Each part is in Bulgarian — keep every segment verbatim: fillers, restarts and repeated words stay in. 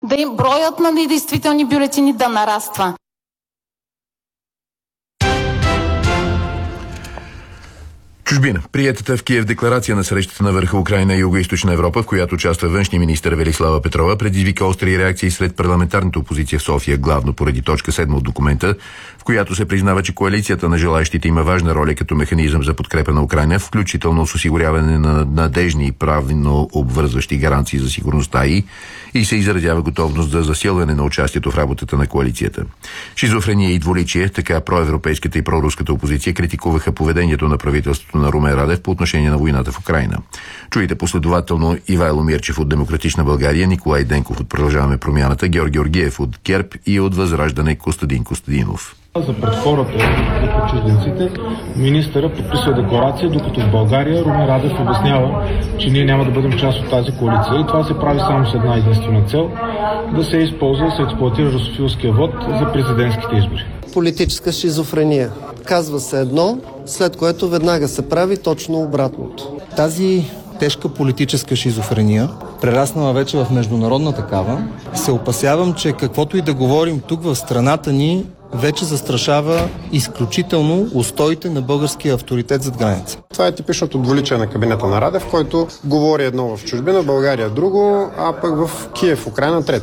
да им броят на недействителни бюлетини да нараства. Чужбина. Приетата в Киев декларация на срещата на върха Украйна и Югоизточна Европа, в която участва външния министър Велислава Петрова, предизвика остри реакции сред парламентарната опозиция в София, главно поради точка седма от документа, в която се признава, че коалицията на желаещите има важна роля като механизъм за подкрепа на Украйна, включително с осигуряване на надежни и правилно обвързващи гаранции за сигурността и, и се изразява готовност за засилване на участието в работата на коалицията. Шизофрения и двуличие, така проевропейската и проруската опозиция критикуваха поведението на правителството на Румен Радев по отношение на войната в Украйна. Чуйте последователно Ивайло Мирчев от Демократична България, Николай Денков от Продължаваме промяната, Георги Георгиев от ГЕРБ и от Възраждане Костадин Костадинов. За пред хората и пред чужденците министъра подписва декларация, докато в България Румен Радев обяснява, че ние няма да бъдем част от тази коалиция. И това се прави само с една единствена цел – да се използва и се експлоатира русофилския вод за президентските избори. Политическа шизофрения. Казва се едно, след което веднага се прави точно обратното. Тази тежка политическа шизофрения, прераснала вече в международна такава, се опасявам, че каквото и да говорим тук в страната ни, вече застрашава изключително устоите на българския авторитет зад граница. Това е типичното двуличие на кабинета на Радев, който говори едно в чужбина, България друго, а пък в Киев, Украйна трето.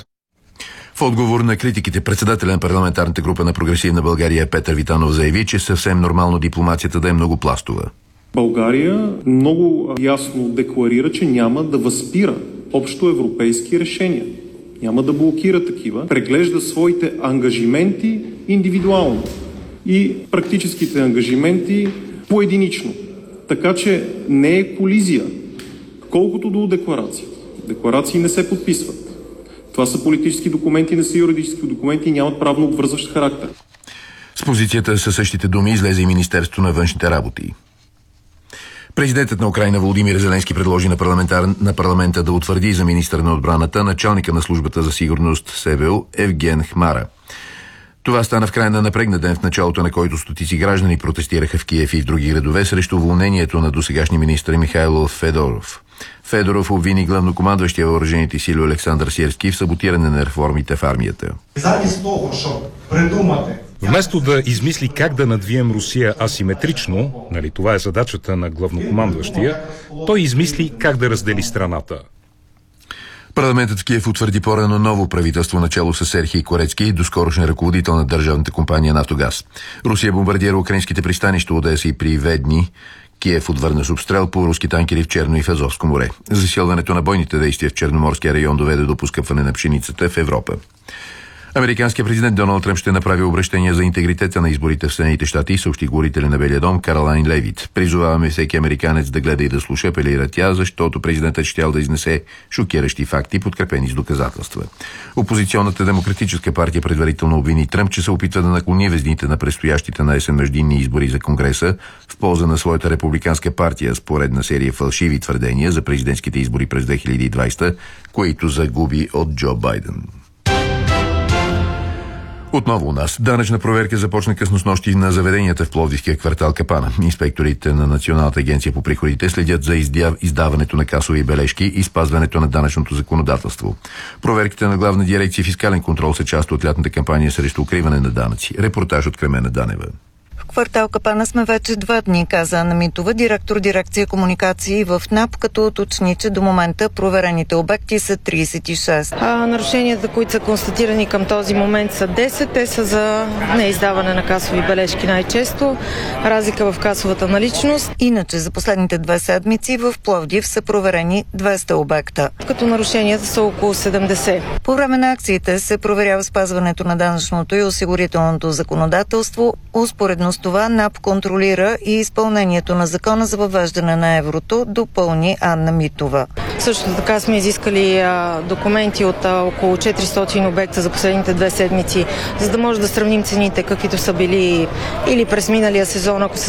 В отговор на критиките, председателя на парламентарната група на Прогресивна България Петър Витанов заяви, че съвсем нормално дипломацията да е многопластова. България много ясно декларира, че няма да възпира общо европейски решения. Няма да блокира такива. Преглежда своите ангажименти индивидуално и практическите ангажименти поединично. Така че не е колизия. Колкото до декларации. Декларации не се подписват. Това са политически документи, не са юридически документи и нямат правно обвързващ характер. С позицията със същите думи излезе и Министерството на външните работи. Президентът на Украйна Володимир Зеленски предложи на, парламентар... на парламента да утвърди за министър на отбраната началника на службата за сигурност СБУ Евген Хмара. Това стана в края на напрегнат ден, в началото на който стотици граждани протестираха в Киев и в други градове срещу уволнението на досегашния министър Михайло Федоров. Федоров обвини главнокомандващия въоръжените сили Олександър Сирски в саботиране на реформите в армията. Вместо да измисли как да надвием Русия асиметрично, нали това е задачата на главнокомандващия, той измисли как да раздели страната. Парламентът в Киев утвърди по-рано ново правителство начало с Серхий Корецки, доскорошен ръководител на държавната компания Нафтогаз. Русия бомбардира украинските пристанища Одеса и Приведни. Киев отвърна с обстрел по руски танкери в Черно и в Азовско море. Засилването на бойните действия в Черноморския район доведе до поскъпване на пшеницата в Европа. Американският президент Доналд Тръмп ще направи обръщение за интегритета на изборите в Съединените щати и съобщи говорителя на Белия дом Каролайн Левит. Призоваваме всеки американец да гледа и да слуша, апелира тя, защото президентът щял да изнесе шокиращи факти, подкрепени с доказателства. Опозиционната демократическа партия предварително обвини Тръмп, че се опитва да наклони везните на предстоящите на есен междинни избори за Конгреса в полза на своята републиканска партия, според на серия фалшиви твърдения за президентските избори през две хиляди и двадесета, които загуби от Джо Байден. Отново у нас. Данъчна проверка започна късно снощи на заведенията в пловдивския квартал Капана. Инспекторите на Националната агенция по приходите следят за издаването на касови бележки и спазването на данъчното законодателство. Проверките на Главна дирекция фискален контрол са част от лятната кампания срещу укриване на данъци. Репортаж от Кремена Данева. В квартал Капана сме вече два дни, каза Анна Митова, директор дирекция комуникации в НАП, като уточни, че до момента проверените обекти са тридесет и шест. А, нарушенията, които са констатирани към този момент са десет. Те са за неиздаване на касови бележки най-често, разлика в касовата наличност. Иначе за последните две седмици в Пловдив са проверени двеста обекта. Като нарушенията са около седемдесет. По време на акциите се проверява спазването на данъчното и осигурителното законодателство. Успоредно с това НАП контролира и изпълнението на закона за въвеждане на еврото, допълни Анна Митова. Също така сме изискали а, документи от а, около четиристотин обекта за последните две седмици, за да може да сравним цените, каквито са били или през миналия сезон, ако са